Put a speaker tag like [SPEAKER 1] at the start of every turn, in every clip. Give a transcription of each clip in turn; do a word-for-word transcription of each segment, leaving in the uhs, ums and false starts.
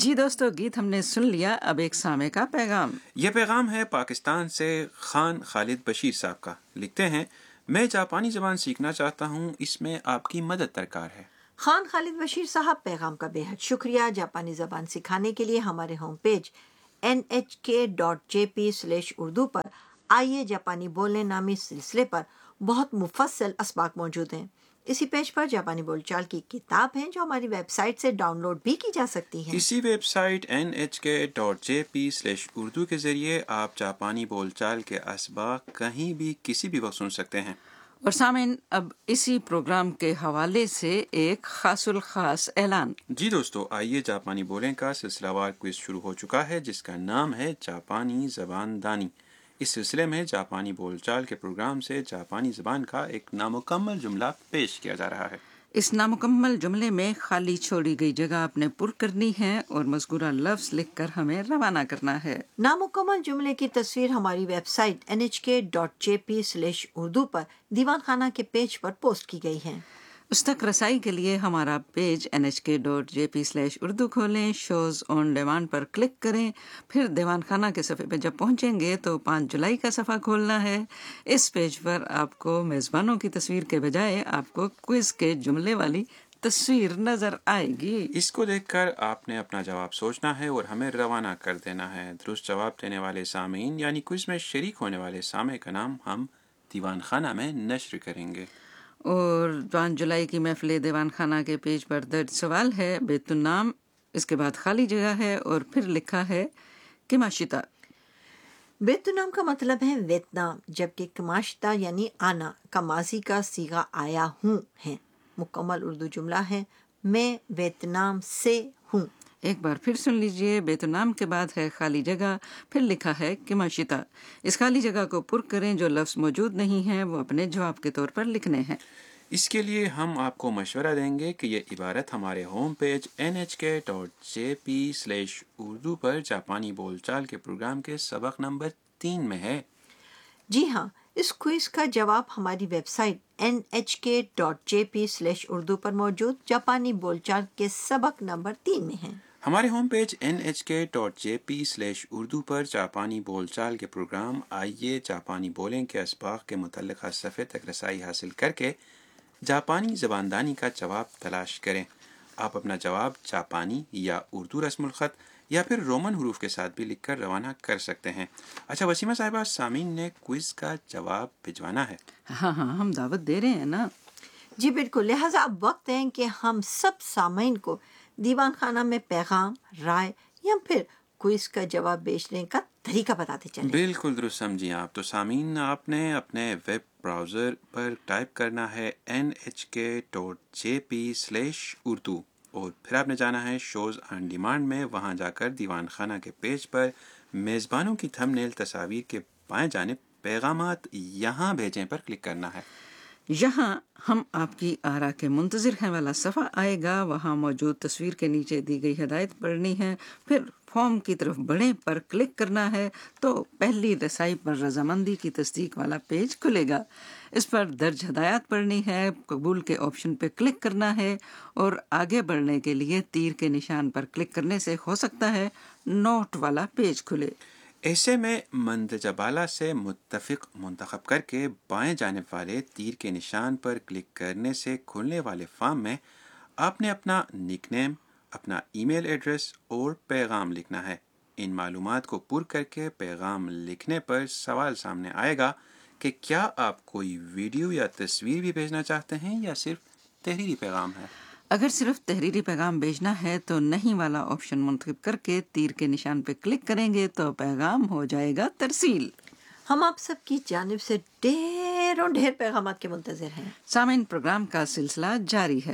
[SPEAKER 1] جی دوستو، گیت ہم نے سن لیا. اب ایک سامع کا پیغام.
[SPEAKER 2] یہ پیغام ہے پاکستان سے خان خالد بشیر صاحب کا. لکھتے ہیں، میں جاپانی زبان سیکھنا چاہتا ہوں، اس میں آپ کی مدد درکار ہے.
[SPEAKER 3] خان خالد بشیر صاحب، پیغام کا بے حد شکریہ. جاپانی زبان سکھانے کے لیے ہمارے ہوم پیج این ایچ کے dot J P slash Urdu پر آئیے جاپانی بولنے نامی سلسلے پر بہت مفصل اسباق موجود ہیں. اسی پیج پر جاپانی بول چال کی کتاب ہے جو ہماری ویب سائٹ سے ڈاؤن لوڈ بھی کی جا سکتی ہے.
[SPEAKER 2] اسی ویب سائٹ این ایچ کے dot J P slash Urdu کے ذریعے آپ جاپانی بول چال کے اسباق کہیں بھی کسی بھی وقت سن سکتے ہیں.
[SPEAKER 1] اور سامعین، اب اسی پروگرام کے حوالے سے ایک خاص الخاص اعلان.
[SPEAKER 2] جی دوستو، آئیے جاپانی بولیں کا سلسلہ وار کوئز شروع ہو چکا ہے جس کا نام ہے جاپانی زبان دانی. اس سلسلے میں جاپانی بول چال کے پروگرام سے جاپانی زبان کا ایک نامکمل جملہ پیش کیا جا رہا ہے.
[SPEAKER 1] اس نامکمل جملے میں خالی چھوڑی گئی جگہ آپ نے پر کرنی ہے اور مذکورہ لفظ لکھ کر ہمیں روانہ کرنا ہے.
[SPEAKER 3] نامکمل جملے کی تصویر ہماری ویب سائٹ این ایچ کے dot J P slash Urdu پر دیوان خانہ کے پیج پر پوسٹ کی گئی ہے.
[SPEAKER 1] اس تک رسائی کے لیے ہمارا پیج این ایچ کے dot J P slash Urdu کھولیں، shows on demand per click کریں، پھر دیوان خانہ کے صفحے پہ جب پہنچیں گے تو پانچ جولائی کا صفحہ کھولنا ہے. اس پیج پر آپ کو میزبانوں کی تصویر کے بجائے آپ کو کوئز کے جملے والی تصویر نظر آئے گی.
[SPEAKER 2] اس کو دیکھ کر آپ نے اپنا جواب سوچنا ہے اور ہمیں روانہ کر دینا ہے. درست جواب دینے والے سامعین یعنی کوئز میں شریک ہونے والے سامع کا نام ہم دیوان خانہ میں نشر کریں گے.
[SPEAKER 1] اور پانچ جولائی کی محفل دیوان خانہ کے پیج پر درج سوال ہے بیت النام، اس کے بعد خالی جگہ ہے اور پھر لکھا ہے کماشیتا.
[SPEAKER 3] بیت النام کا مطلب ہے ویتنام، جبکہ کماشتا یعنی آنا کا ماضی کا صیغہ آیا ہوں ہے. مکمل اردو جملہ ہے، میں ویتنام سے ہوں.
[SPEAKER 1] ایک بار پھر سن لیجئے، بیت النام کے بعد ہے خالی جگہ، پھر لکھا ہے کماشیتا. اس خالی جگہ کو پر کریں، جو لفظ موجود نہیں ہیں وہ اپنے جواب کے طور پر لکھنے ہیں.
[SPEAKER 2] اس کے لیے ہم آپ کو مشورہ دیں گے کہ یہ عبارت ہمارے ہوم پیج این ایچ کے dot J P slash Urdu پر جاپانی بول چال کے پروگرام کے سبق نمبر تین میں ہے.
[SPEAKER 3] جی ہاں، اس کوئز کا جواب ہماری ویب سائٹ این ایچ کے dot J P slash Urdu پر موجود جاپانی بول چال کے سبق نمبر تین میں ہے.
[SPEAKER 2] ہمارے ہوم پیج این ایچ کے dot J P slash Urdu پر جاپانی بول چال کے پروگرام آئیے جاپانی بولیں کے اسباق کے متعلقہ صفحے تک رسائی حاصل کر کے جاپانی زباندانی کا جواب تلاش کریں. آپ اپنا جواب جاپانی یا اردو رسم الخط یا پھر رومن حروف کے ساتھ بھی لکھ کر روانہ کر سکتے ہیں. اچھا وسیمہ صاحبہ، سامعین نے کوئز کا جواب بھجوانا ہے.
[SPEAKER 1] ہاں ہاں ہم دعوت دے رہے ہیں نا.
[SPEAKER 3] جی بالکل، لہٰذا اب وقت ہے کہ ہم سب سامعین کو دیوان خانہ میں پیغام، رائے یا پھر کوئز کا جواب بھیجنے کا طریقہ بتاتے چلیں.
[SPEAKER 2] بالکل درست سمجھیں آپ. تو سامعین، آپ نے اپنے ویب براؤزر پر ٹائپ کرنا ہے این ایچ کے dot J P slash Urdu اور پھر آپ نے جانا ہے شوز آن ڈیمانڈ میں. وہاں جا کر دیوان خانہ کے پیج پر میزبانوں کی تھم نیل تصاویر کے بائیں جانب پیغامات یہاں بھیجیں پر کلک کرنا ہے.
[SPEAKER 1] یہاں ہم آپ کی آراء کے منتظر ہیں والا صفحہ آئے گا. وہاں موجود تصویر کے نیچے دی گئی ہدایت پڑھنی ہے، پھر فارم کی طرف بڑھیں پر کلک کرنا ہے تو پہلی رسائی پر رضامندی کی تصدیق والا پیج کھلے گا. اس پر درج ہدایات پڑھنی ہے، قبول کے آپشن پہ کلک کرنا ہے اور آگے بڑھنے کے لیے تیر کے نشان پر کلک کرنے سے ہو سکتا ہے نوٹ والا پیج کھلے.
[SPEAKER 2] ایسے میں مندرجہ بالا سے متفق منتخب کر کے بائیں جانب والے تیر کے نشان پر کلک کرنے سے کھلنے والے فارم میں آپ نے اپنا نک نیم، اپنا ای میل ایڈریس اور پیغام لکھنا ہے. ان معلومات کو پر کر کے پیغام لکھنے پر سوال سامنے آئے گا کہ کیا آپ کوئی ویڈیو یا تصویر بھی بھیجنا چاہتے ہیں یا صرف تحریری پیغام ہے.
[SPEAKER 1] اگر صرف تحریری پیغام بھیجنا ہے تو نہیں والا آپشن منتخب کر کے تیر کے نشان پہ کلک کریں گے تو پیغام ہو جائے گا ترسیل.
[SPEAKER 3] ہم آپ سب کی جانب سے ڈھیروں ڈھیر پیغامات کے منتظر ہیں.
[SPEAKER 1] سامعین، پروگرام کا سلسلہ جاری ہے.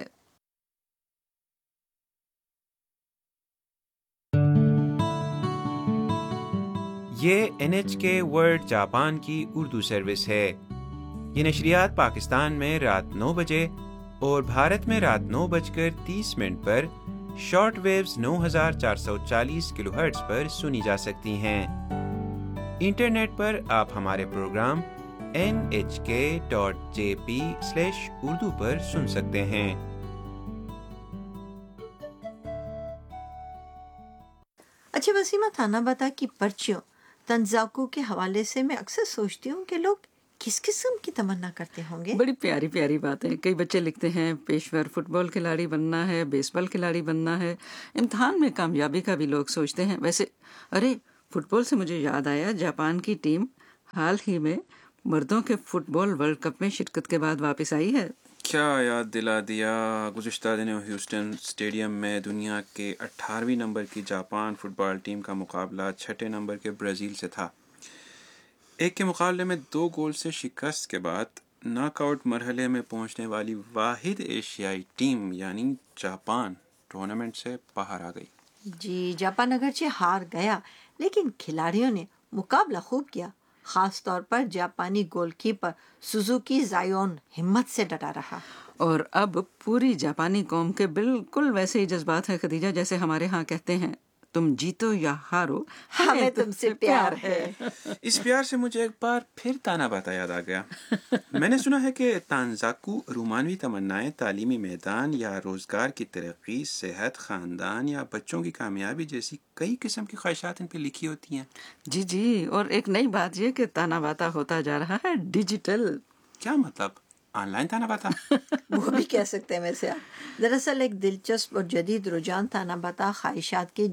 [SPEAKER 2] یہ این ایچ کے ورلڈ جاپان کی اردو سروس ہے. یہ نشریات پاکستان میں رات نو بجے اور بھارت میں رات نو بج کر تیس منٹ پر شارٹ ویوز نو ہزار چار سو چالیس کلو ہرٹز پر سنی جا سکتی ہیں. انٹرنیٹ پر آپ ہمارے پروگرام این ایچ کے dot J P slash Urdu پر سن سکتے ہیں.
[SPEAKER 3] اچھا وسیمہ، تاناباتا کی پرچیوں تنزاکو کے حوالے سے میں اکثر سوچتی ہوں کہ لوگ کس قسم کی تمنا کرتے ہوں گے.
[SPEAKER 1] بڑی پیاری پیاری بات ہے. کئی بچے لکھتے ہیں پیشور فٹ بال کھلاڑی بننا ہے، بیس بال کھلاڑی بننا ہے. امتحان میں کامیابی کا بھی لوگ سوچتے ہیں. ویسے ارے فٹ بال سے مجھے یاد آیا، جاپان کی ٹیم حال ہی میں مردوں کے فٹ بال ورلڈ کپ میں شرکت کے بعد واپس آئی ہے.
[SPEAKER 2] کیا یاد دلا دیا. گزشتہ دنوں ہیوسٹن اسٹیڈیم میں دنیا کے اٹھارہویں نمبر کی جاپان فٹ بال ٹیم کا مقابلہ چھٹے نمبر کے برازیل سے تھا. ایک کے مقابلے میں دو گول سے شکست کے بعد ناک آؤٹ مرحلے میں پہنچنے والی واحد ایشیائی ٹیم یعنی جاپان ٹورنامنٹ سے باہر آ گئی.
[SPEAKER 3] جی، جاپان اگرچہ ہار گیا لیکن کھلاڑیوں نے مقابلہ خوب کیا. خاص طور پر جاپانی گول کیپر سوزوکی زائیون ہمت سے ڈٹا رہا.
[SPEAKER 1] اور اب پوری جاپانی قوم کے بالکل ویسے ہی جذبات ہیں خدیجہ، جیسے ہمارے ہاں کہتے ہیں تم جیتو یا ہارو
[SPEAKER 3] ہمیں تم سے پیار ہے.
[SPEAKER 2] اس پیار سے مجھے ایک بار پھر تاناباتا یاد آ گیا. میں نے سنا ہے کہ تانزاکو رومانوی تمنائیں تعلیمی میدان یا روزگار کی ترقی، صحت، خاندان یا بچوں کی کامیابی جیسی کئی قسم کی خواہشات ان پہ لکھی ہوتی ہیں.
[SPEAKER 1] جی جی، اور ایک نئی بات یہ کہ تاناباتا ہوتا جا رہا ہے ڈیجیٹل.
[SPEAKER 2] کیا مطلب؟ On line تاناباتا؟
[SPEAKER 3] وہ بھی کہہ سکتے ہیں ویسے. دراصل ایک دلچسپ اور جدید رجحان تاناباتا خواہشات کے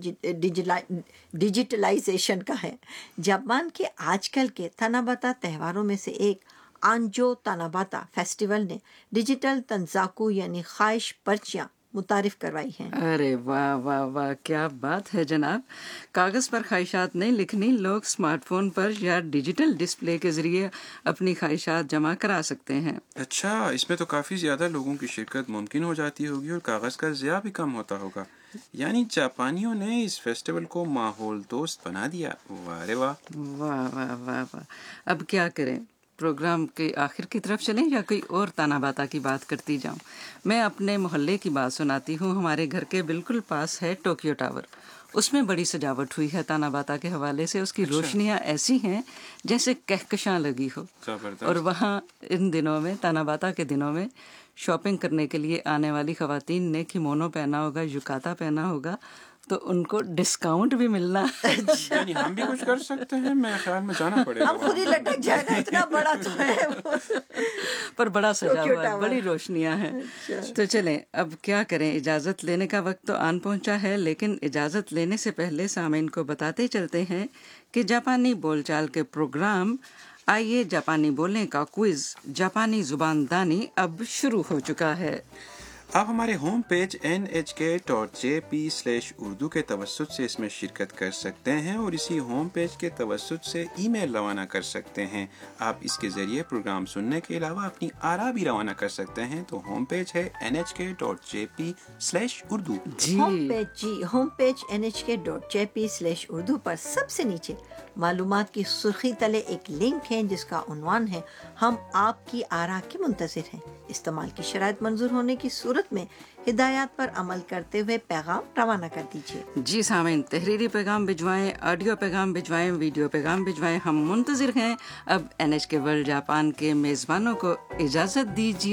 [SPEAKER 3] ڈیجیٹلائزیشن کا ہے. جاپان کے آج کل کے تاناباتا تہواروں میں سے ایک آنجو تاناباتا فیسٹیول نے ڈیجیٹل تنزاکو یعنی خواہش پرچیاں متعارف کروائی ہیں.
[SPEAKER 1] ارے واہ واہ واہ، کیا بات ہے جناب. کاغذ پر خواہشات نہیں لکھنی، لوگ اسمارٹ فون پر یا ڈیجیٹل ڈسپلے کے ذریعے اپنی خواہشات جمع کرا سکتے ہیں.
[SPEAKER 2] اچھا، اس میں تو کافی زیادہ لوگوں کی شرکت ممکن ہو جاتی ہوگی اور کاغذ کا ضیاع بھی کم ہوتا ہوگا. یعنی جاپانیوں نے اس فیسٹیول کو ماحول دوست بنا دیا. واہ رے واہ.
[SPEAKER 1] واہ واہ واہ واہ. اب کیا کریں، پروگرام کے آخر کی طرف چلیں یا کوئی اور تاناباتا کی بات کرتی جاؤں؟ میں اپنے محلے کی بات سناتی ہوں. ہمارے گھر کے بالکل پاس ہے ٹوکیو ٹاور. اس میں بڑی سجاوٹ ہوئی ہے تاناباتا کے حوالے سے. اس کی روشنیاں ایسی ہیں جیسے کہکشاں لگی ہو. اور وہاں ان دنوں میں، تاناباتا کے دنوں میں، شاپنگ کرنے کے لیے آنے والی خواتین نے کیمونو پہنا ہوگا، یوکاتا پہنا ہوگا، تو ان کو ڈسکاؤنٹ بھی ملنا.
[SPEAKER 2] یعنی ہم بھی کچھ کر سکتے ہیں. میں خیال میں جانا پڑے گا.
[SPEAKER 3] ہم خود ہی لٹک جائے گا، اتنا بڑا تو ہے
[SPEAKER 1] پر بڑا سجا ہوا ہے، بڑی روشنیاں ہیں. تو چلیں اب کیا کریں، اجازت لینے کا وقت تو آن پہنچا ہے. لیکن اجازت لینے سے پہلے سامعین کو بتاتے چلتے ہیں کہ جاپانی بول چال کے پروگرام آئیے جاپانی بولنے کا کوئز جاپانی زبان دانی اب شروع ہو چکا ہے.
[SPEAKER 2] آپ ہمارے ہوم پیج این ایچ کے dot J P slash Urdu کے توسط سے اس میں شرکت کر سکتے ہیں اور اسی ہوم پیج کے توسط سے ای میل روانہ کر سکتے ہیں. آپ اس کے ذریعے پروگرام سننے کے علاوہ اپنی آراء بھی روانہ کر سکتے ہیں. تو ہوم پیج ہے این ایچ کے dot J P slash Urdu.
[SPEAKER 3] Home page جی ہوم پیج این ایچ کے dot J P slash Urdu پر سب سے نیچے معلومات کی سرخی تلے ایک لنک ہے جس کا عنوان ہے ہم آپ کی آراء کے منتظر ہیں. استعمال کی شرائط منظور ہونے کی صورت میں ہدایات پر عمل کرتے ہوئے پیغام روانہ کر دیجیے.
[SPEAKER 1] جی سامعین، تحریری پیغام بھجوائیں، آڈیو پیغام بھجوائیں، ویڈیو پیغام بھجوائیں، ہم منتظر ہیں. اب این ایچ کے ورلڈ جاپان کے میزبانوں کو اجازت دیجیے.